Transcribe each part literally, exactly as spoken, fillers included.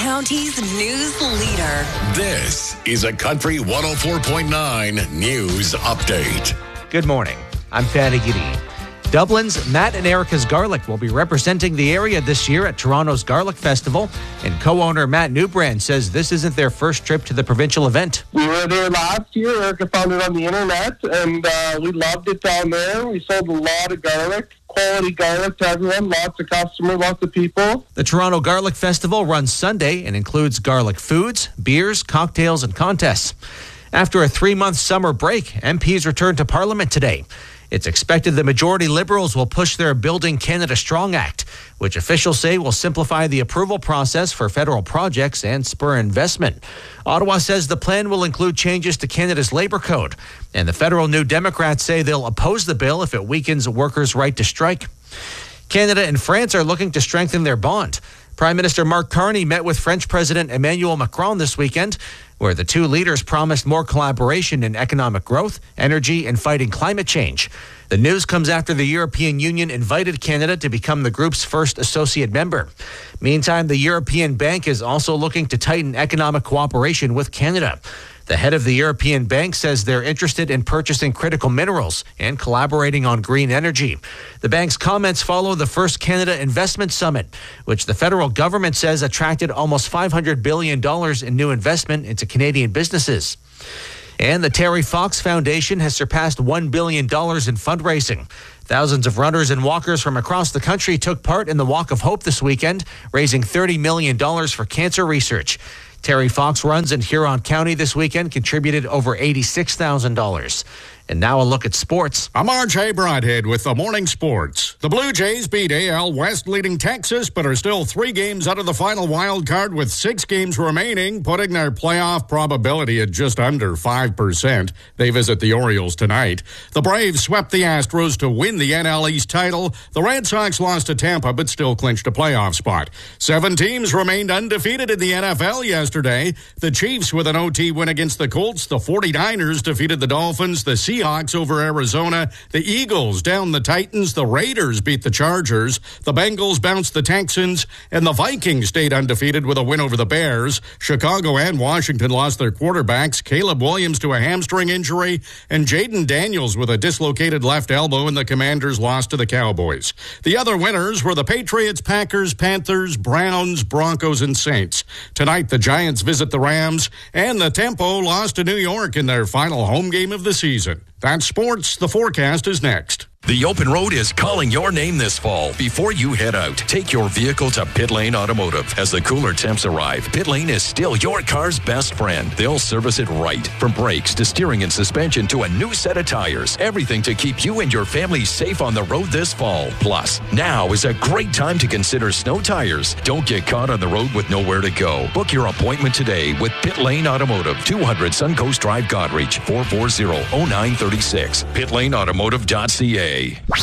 County's news leader. This is a Country one oh four point nine News Update. Good morning. I'm Fatty Giddy. Dublin's Matt and Erica's Garlic will be representing the area this year at Toronto's Garlic Festival. And co-owner Matt Newbrand says this isn't their first trip to the provincial event. We were there last year. Erica found it on the internet, and uh, we loved it down there. We sold a lot of garlic. Quality garlic to everyone, lots of customers, lots of people. The Toronto Garlic Festival runs Sunday and includes garlic foods, beers, cocktails, and contests. After a three-month summer break, M Ps returned to Parliament today. It's expected the majority Liberals will push their Building Canada Strong Act, which officials say will simplify the approval process for federal projects and spur investment. Ottawa says the plan will include changes to Canada's labor code, and the federal New Democrats say they'll oppose the bill if it weakens workers' right to strike. Canada and France are looking to strengthen their bond. Prime Minister Mark Carney met with French President Emmanuel Macron this weekend, where the two leaders promised more collaboration in economic growth, energy, and fighting climate change. The news comes after the European Union invited Canada to become the group's first associate member. Meantime, the European Bank is also looking to tighten economic cooperation with Canada. The head of the European Bank says they're interested in purchasing critical minerals and collaborating on green energy. The bank's comments follow the first Canada Investment Summit, which the federal government says attracted almost five hundred billion dollars in new investment into Canadian businesses. And the Terry Fox Foundation has surpassed one billion dollars in fundraising. Thousands of runners and walkers from across the country took part in the Walk of Hope this weekend, raising thirty million dollars for cancer research. Terry Fox runs in Huron County this weekend contributed over eighty-six thousand dollars. And now a look at sports. I'm R J Broadhead with the Morning Sports. The Blue Jays beat A L West leading Texas, but are still three games out of the final wild card with six games remaining, putting their playoff probability at just under five percent. They visit the Orioles tonight. The Braves swept the Astros to win the N L East title. The Red Sox lost to Tampa, but still clinched a playoff spot. Seven teams remained undefeated in the N F L yesterday. The Chiefs with an O T win against the Colts. The 49ers defeated the Dolphins. The Seahawks over Arizona. The Eagles down the Titans. The Raiders beat the Chargers. The Bengals bounced the Texans. And the Vikings stayed undefeated with a win over the Bears. Chicago and Washington lost their quarterbacks. Caleb Williams to a hamstring injury. And Jaden Daniels with a dislocated left elbow. And the Commanders lost to the Cowboys. The other winners were the Patriots, Packers, Panthers, Browns, Broncos, and Saints. Tonight, the Giants visit the Rams. And the Tempo lost to New York in their final home game of the season. That's sports. The forecast is next. The open road is calling your name this fall. Before you head out, take your vehicle to Pit Lane Automotive. As the cooler temps arrive, Pit Lane is still your car's best friend. They'll service it right. From brakes to steering and suspension to a new set of tires. Everything to keep you and your family safe on the road this fall. Plus, now is a great time to consider snow tires. Don't get caught on the road with nowhere to go. Book your appointment today with Pit Lane Automotive, two hundred Suncoast Drive, Goderich, four four zero, oh nine three six. pit lane automotive dot c a.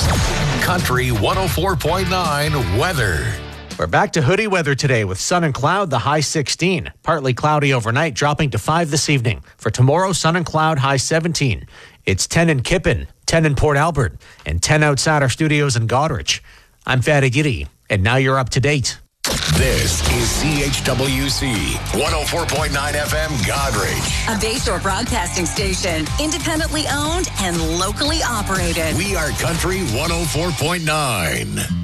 Country one oh four point nine weather. We're back to hoodie weather today with sun and cloud, the high sixteen. Partly cloudy overnight, dropping to five this evening. For tomorrow, sun and cloud, high seventeen. It's ten in Kippen, ten in Port Albert, and ten outside our studios in Goderich. I'm Fatty Giddy, and now you're up to date. This is C H W C one oh four point nine F M Goderich. A Bayshore broadcasting station, independently owned and locally operated. We are Country one oh four point nine.